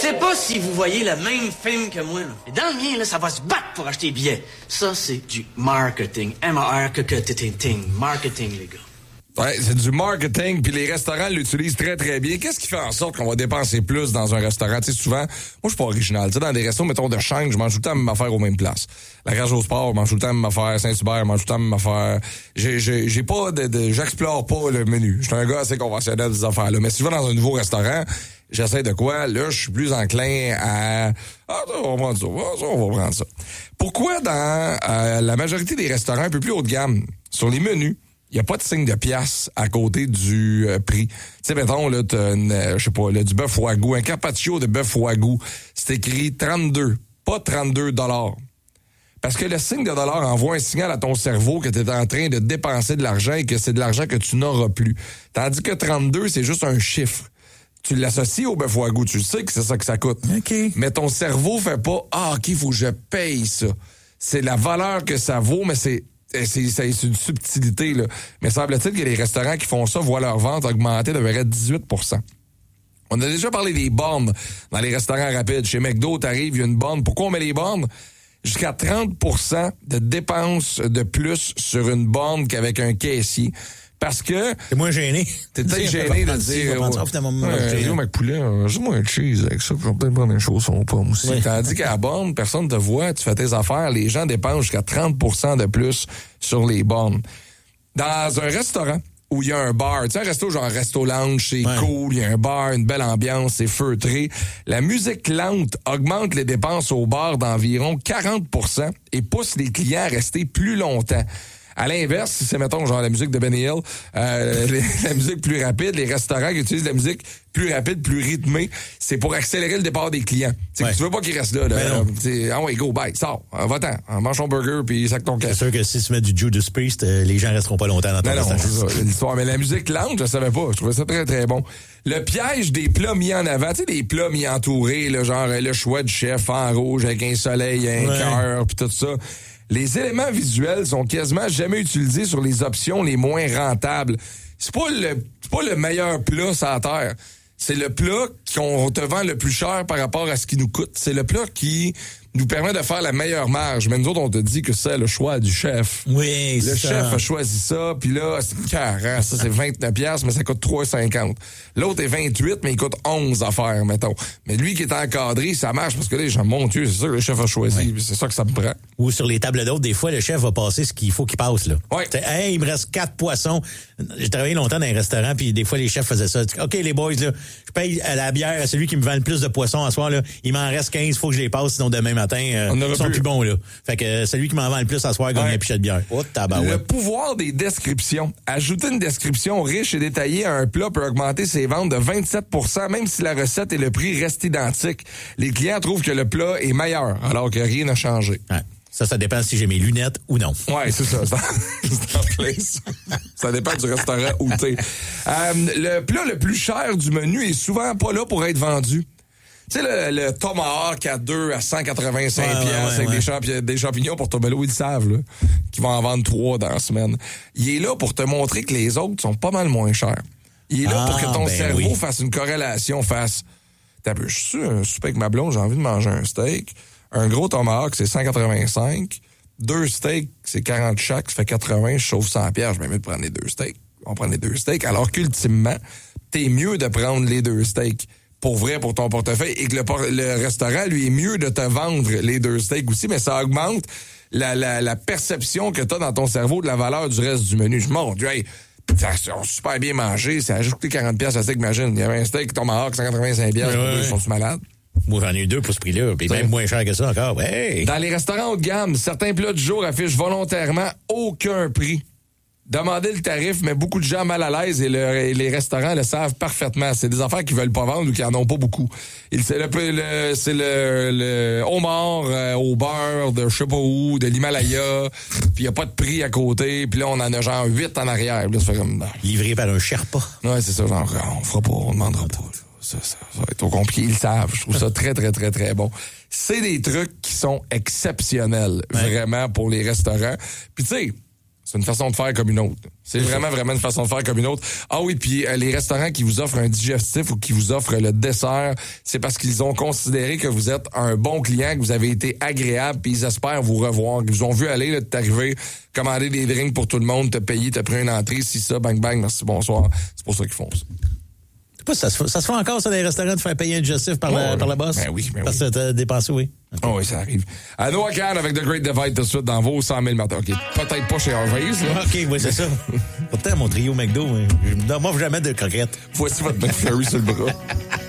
sais pas si vous voyez le même film que moi, là. Mais dans le mien, là, ça va se battre pour acheter des billets. Ça, c'est du marketing. M-A-R-K-K-T-T-Ting. Marketing, les gars. Ouais, c'est du marketing, puis les restaurants l'utilisent très, très bien. Qu'est-ce qui fait en sorte qu'on va dépenser plus dans un restaurant? Tu sais, souvent, moi, je suis pas original. Tu sais, dans des restos, mettons, de chaîne, je mange tout le temps la même affaire aux mêmes places. La Cage au Sport, je mange tout le temps la même affaire. Saint-Hubert, je mange tout le temps la même affaire. J'ai pas j'explore pas le menu. Je suis un gars assez conventionnel des affaires-là. Mais si je vais dans un nouveau restaurant, j'essaie de quoi? Là, je suis plus enclin à... on va prendre ça, on va prendre ça. Pourquoi dans la majorité des restaurants un peu plus haut de gamme, sur les menus, il n'y a pas de signe de pièce à côté du prix. Tu sais, mettons, là, t'as je sais pas, là, du bœuf wagyu, un carpaccio de bœuf wagyu. C'est écrit 32, pas 32 $. Parce que le signe de dollar envoie un signal à ton cerveau que tu es en train de dépenser de l'argent et que c'est de l'argent que tu n'auras plus. Tandis que 32, c'est juste un chiffre. Tu l'associes au bœuf wagyu, tu sais que c'est ça que ça coûte. Okay. Mais ton cerveau fait pas « Ah, OK, il faut que je paye ça ». C'est la valeur que ça vaut, mais c'est une subtilité, là. Mais semble-t-il que les restaurants qui font ça voient leur vente augmenter de 18%. On a déjà parlé des bornes dans les restaurants rapides. Chez McDo, t'arrives, il y a une borne. Pourquoi on met les bornes? Jusqu'à 30% de dépenses de plus sur une borne qu'avec un caissier. Parce que... T'es moins gêné. T'es peut-être gêné de dire... McPoulet, j'ai-moi un cheese avec ça, je vais peut-être prendre une chose aux pommes aussi. Oui. Tandis qu'à la borne, personne te voit, tu fais tes affaires, les gens dépensent jusqu'à 30% de plus sur les bornes. Dans un restaurant où il y a un bar, tu sais, un resto genre resto lounge, c'est cool, il y a un bar, une belle ambiance, c'est feutré. La musique lente augmente les dépenses au bar d'environ 40% et pousse les clients à rester plus longtemps. À l'inverse, si c'est, mettons, genre la musique de Benny Hill, la musique plus rapide, les restaurants qui utilisent la musique plus rapide, plus rythmée, c'est pour accélérer le départ des clients. Tu veux pas qu'ils restent là. Ah ouais, go, bye, sors, va-t'en, mange ton burger, puis sac ton café. C'est sûr que si tu mets du Judas Priest, les gens resteront pas longtemps dans ton restaurant. Non, c'est ça, l'histoire. Mais la musique lente, je savais pas. Je trouvais ça très, très bon. Le piège des plats mis en avant, tu sais, des plats mis entourés, là, genre le choix du chef en rouge avec un soleil, un cœur, puis tout ça. Les éléments visuels sont quasiment jamais utilisés sur les options les moins rentables. C'est pas le meilleur plat sur la terre. C'est le plat qu'on te vend le plus cher par rapport à ce qui nous coûte. C'est le plat qui nous permet de faire la meilleure marge. Mais nous autres, on te dit que c'est le choix du chef. Oui, c'est ça. Le chef a choisi ça, puis là, c'est carré. Ça, c'est 29$, mais ça coûte 3,50. L'autre est 28, mais il coûte 11 à faire, mettons. Mais lui qui est encadré, ça marche parce que là, les gens, mon Dieu, c'est ça que le chef a choisi. Oui. C'est ça que ça me prend. Ou sur les tables d'hôtes, des fois, le chef va passer ce qu'il faut qu'il passe, là. Oui. Hey, il me reste 4 poissons. J'ai travaillé longtemps dans un restaurant, puis des fois, les chefs faisaient ça. OK, les boys, là, je paye à la bière à celui qui me vend le plus de poissons à soir, là. Il m'en reste 15, faut que je les passe, sinon demain matin, ils sont plus bons, là. Fait que celui qui m'en vend le plus à soir gagne un pichet de bière. Oh, tabarouette. Le pouvoir des descriptions. Ajouter une description riche et détaillée à un plat peut augmenter ses ventes de 27%, même si la recette et le prix restent identiques. Les clients trouvent que le plat est meilleur, alors que rien n'a changé. Ouais. Ça dépend si j'ai mes lunettes ou non. Ouais, c'est ça. Ça dépend du restaurant où t'es. Le plat le plus cher du menu est souvent pas là pour être vendu. Tu sais, le tomahawk à 2 à 185 avec des champignons pour Portobello, ils le savent, là, qu'ils vont en vendre 3 dans la semaine. Il est là pour te montrer que les autres sont pas mal moins chers. Il est là pour que ton cerveau fasse une corrélation, je suis un souper avec ma blonde, j'ai envie de manger un steak. Un gros tomahawk, c'est 185. 2 steaks, c'est 40 chaque, ça fait 80, je sauve 100$, je vais mieux de prendre les 2 steaks. On prend les 2 steaks, alors qu'ultimement, t'es mieux de prendre les 2 steaks. Pour vrai, pour ton portefeuille, et que le restaurant, lui, est mieux de te vendre les 2 steaks aussi, mais ça augmente la perception que t'as dans ton cerveau de la valeur du reste du menu. Mon Dieu, hey, ça a super bien mangé, ça a ajouté 40$ à steak, imagine. Il y avait un steak tomahawk, 185$, ils sont-ils malades? Moi, j'en ai eu 2 pour ce prix-là, puis même moins cher que ça encore. Ouais. Dans les restaurants haut de gamme, certains plats du jour affichent volontairement aucun prix. Demandez le tarif, mais beaucoup de gens mal à l'aise et les restaurants le savent parfaitement. C'est des affaires qu'ils veulent pas vendre ou qui en ont pas beaucoup. C'est le homard au beurre de je sais pas où, de l'Himalaya, puis y a pas de prix à côté, puis là on en a genre 8 en arrière. Là, ça fait comme livré par un Sherpa. Ouais, c'est ça, genre on fera pas, on demandera pas. Ça va être trop compliqué, ils le savent. Je trouve ça très, très, très, très bon. C'est des trucs qui sont exceptionnels, vraiment, pour les restaurants. Puis tu sais, C'est une façon de faire comme une autre. C'est vraiment une façon de faire comme une autre. Ah oui, puis les restaurants qui vous offrent un digestif ou qui vous offrent le dessert, c'est parce qu'ils ont considéré que vous êtes un bon client, que vous avez été agréable, puis ils espèrent vous revoir. Ils vous ont vu aller, là, t'arriver, commander des drinks pour tout le monde, te payer, t'as pris une entrée, si ça, bang bang, merci, bonsoir. C'est pour ça qu'ils font ça. Ça se fait encore, ça, dans les restaurants, de faire payer un digestif par le boss? Ben oui, Parce que t'as dépensé, oui. Okay. Oh oui, ça arrive. Noah Kahn avec The Great Divide tout de suite dans vos 100 000 matins. OK, peut-être pas chez Harvey's, là. OK, oui, c'est ça. Pourtant, mon trio McDo, moi, je jamais de croquettes. Voici votre McFlurry sur le bras.